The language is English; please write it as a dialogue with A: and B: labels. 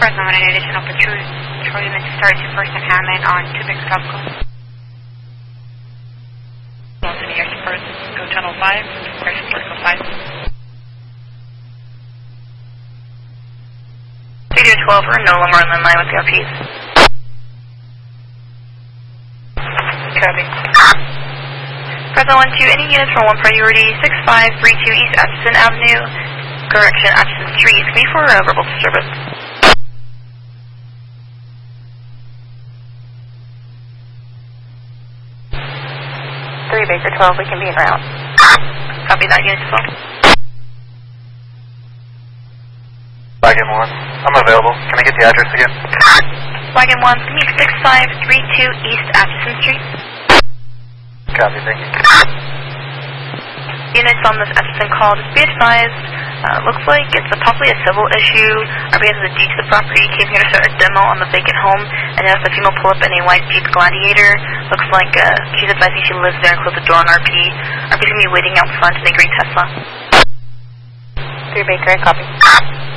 A: Fresno and an additional patrol unit to start to First and Hammond on 2 Big Tropical.
B: Los Angeles First, go Tunnel 5, First Vertical 5.
C: 3-12, we're no longer in line with the RPs.
B: Copy.
C: Fresno 1-2, any units for 1 priority, 6532 East Atchison Avenue, correction, Atchison Street, it's me for verbal disturbance. 3 Baker 12, we can be en route. Copy that, unit 12.
D: Wagon 1, I'm available. Can I get the address again?
C: Wagon 1, give me 6532 East Atchison Street.
D: Copy, thank you.
C: Units on this Atchison call, just be advised, looks like it's possibly a civil issue. RP has a deed to the property, came here to start a demo on the vacant home, and has the female pull up in a white Jeep Gladiator. Looks like she's advising she lives there and close the door on RP. RP's going to be waiting out front in a green Tesla.
A: 3 Baker, I copy.